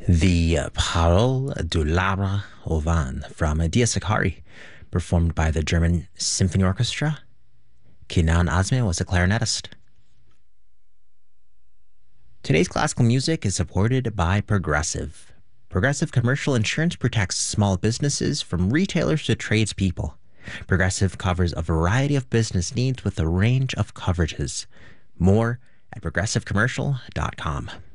The Parole du Labre au Vent from Dia Sakari, performed by the German Symphony Orchestra. Kenan Azmi was a clarinetist. Today's classical music is supported by Progressive. Progressive Commercial Insurance protects small businesses from retailers to tradespeople. Progressive covers a variety of business needs with a range of coverages. More at progressivecommercial.com.